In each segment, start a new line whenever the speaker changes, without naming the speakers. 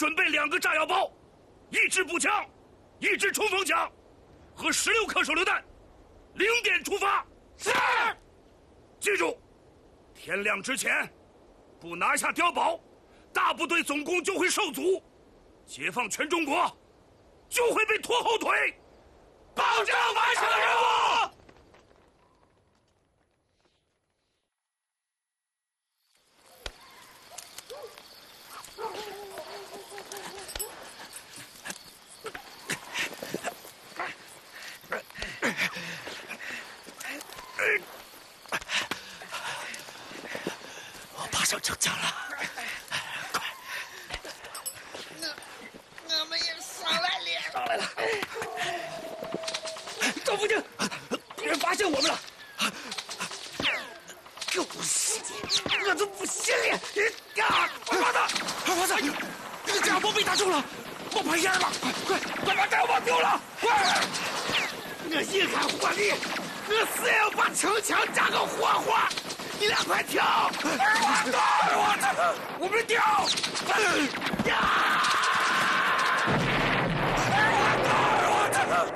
准备2个炸药包，1支步枪，1支冲锋枪，和16颗手榴弹，0点出发。是。记住，天亮之前不拿下碉堡，大部队总攻就会受阻，解放全中国就会被拖后腿。保证完成任务。
我马上成家了，快！
我们也上来了，
上来了。赵副军，敌人发现我们了！狗屎！我都不信了！啊！二娃子，二娃子，那个炸药包被打中了，冒白烟了！快把炸药包丢了！快！
我一看火力，我死也要把城墙炸个活活！你俩快跳！
二娃子，我们掉！二娃子！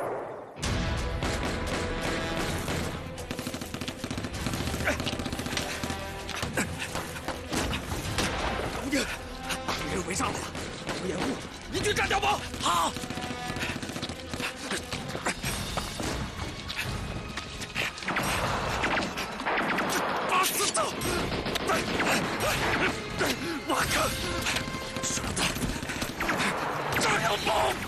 吴京，敌人围上来了，我掩护，你去炸碉堡。好。我靠！炸药包！